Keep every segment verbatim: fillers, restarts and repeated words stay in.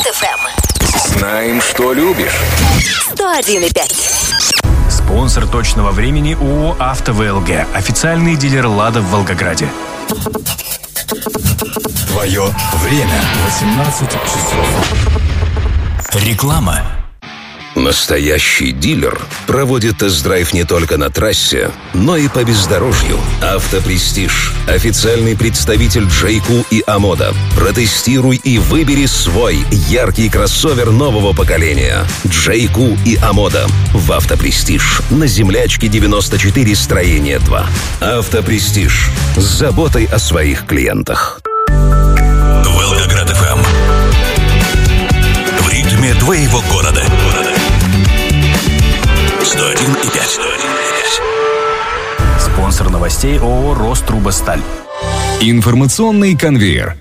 эф эм. Знаем, что любишь. сто один и пять. Спонсор точного времени ООО «АвтоВЛГ». Официальный дилер «Лада» в Волгограде. Твое время. восемнадцать часов. Реклама. Настоящий дилер проводит тест-драйв не только на трассе, но и по бездорожью. Автопрестиж. Официальный представитель Джейку и Амода. Протестируй и выбери свой яркий кроссовер нового поколения. Джейку и Амода. В Автопрестиж. На Землячке девяносто четыре, строение два. Автопрестиж. С заботой о своих клиентах. Волгоград эф эм. В ритме твоего города. сто один и пять. Спонсор новостей ООО «Рострубосталь». Информационный конвейер.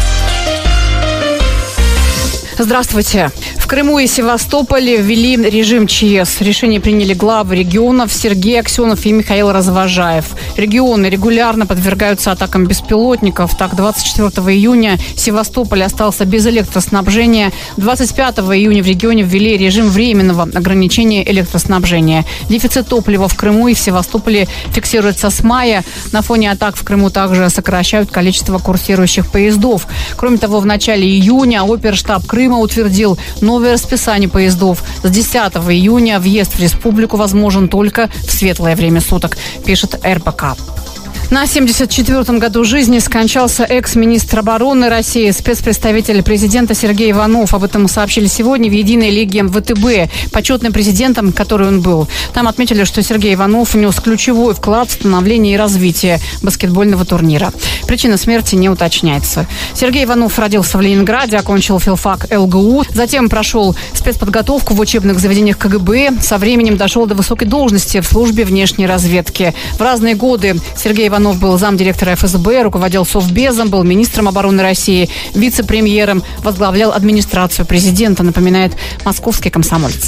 Здравствуйте. В Крыму и Севастополе ввели режим ЧС. Решение приняли главы регионов Сергей Аксенов и Михаил Развожаев. Регионы регулярно подвергаются атакам беспилотников. Так, двадцать четвёртого июня Севастополь остался без электроснабжения. двадцать пятого июня в регионе ввели режим временного ограничения электроснабжения. Дефицит топлива в Крыму и в Севастополе фиксируется с мая. На фоне атак в Крыму также сокращают количество курсирующих поездов. Кроме того, в начале июня оперштаб Крыма утвердил новое расписание поездов. С десятого июня въезд в республику возможен только в светлое время суток, пишет эр бэ ка. На семьдесят четвёртом году жизни скончался экс-министр обороны России, спецпредставитель президента Сергей Иванов. Об этом сообщили сегодня в Единой лиге вэ тэ бэ, почетным президентом, который он был. Там отметили, что Сергей Иванов внес ключевой вклад в становление и развитие баскетбольного турнира. Причина смерти не уточняется. Сергей Иванов родился в Ленинграде, окончил филфак эл гэ у, затем прошел спецподготовку в учебных заведениях ка гэ бэ, со временем дошел до высокой должности в службе внешней разведки. В разные годы Сергей Иванов был замдиректора эф эс бэ, руководил Совбезом, был министром обороны России, вице-премьером, возглавлял администрацию президента, напоминает московский комсомолец.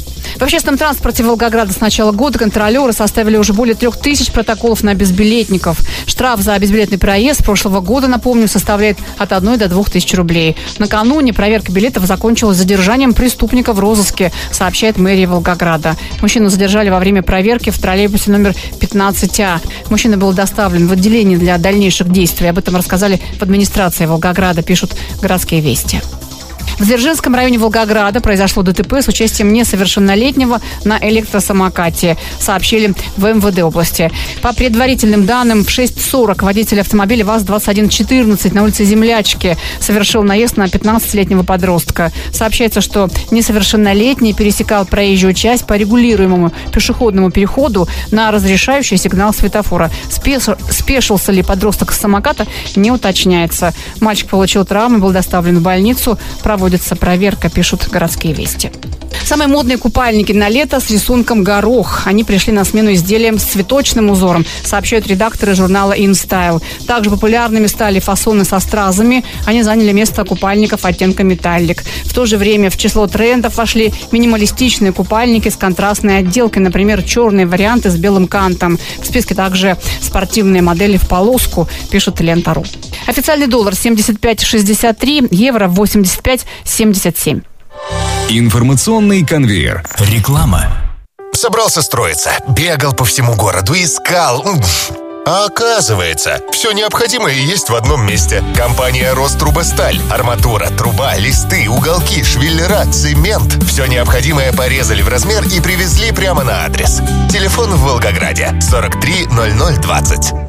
В общественном транспорте Волгограда с начала года контролеры составили уже более трех тысяч протоколов на безбилетников. Штраф за безбилетный проезд прошлого года, напомню, составляет от одной до двух тысяч рублей. Накануне проверка билетов закончилась задержанием преступника в розыске, сообщает мэрия Волгограда. Мужчину задержали во время проверки в троллейбусе номер пятнадцать а. Мужчина был доставлен в отделение для дальнейших действий. Об этом рассказали в администрации Волгограда, пишут «Городские вести». В Дзержинском районе Волгограда произошло дэ тэ пэ с участием несовершеннолетнего на электросамокате, сообщили в эм вэ дэ области. По предварительным данным, в шесть сорок водитель автомобиля ВАЗ двадцать один четырнадцать на улице Землячки совершил наезд на пятнадцатилетнего подростка. Сообщается, что несовершеннолетний пересекал проезжую часть по регулируемому пешеходному переходу на разрешающий сигнал светофора. Спеш... Спешился ли подросток с самоката, не уточняется. Мальчик получил травмы, был доставлен в больницу. Проводится проверка, пишут «Городские вести». Самые модные купальники на лето с рисунком горох. Они пришли на смену изделиям с цветочным узором, сообщают редакторы журнала InStyle. Также популярными стали фасоны со стразами. Они заняли место купальников оттенка металлик. В то же время в число трендов вошли минималистичные купальники с контрастной отделкой. Например, черные варианты с белым кантом. В списке также спортивные модели в полоску, пишет Лента.ру. Официальный доллар семьдесят пять шестьдесят три, евро восемьдесят пять семьдесят семь. Информационный конвейер. Реклама. Собрался строиться, бегал по всему городу, искал. А оказывается, все необходимое есть в одном месте. Компания «Рострубосталь». Арматура, труба, листы, уголки, швеллера, цемент. Все необходимое порезали в размер и привезли прямо на адрес. Телефон в Волгограде сорок три ноль ноль двадцать.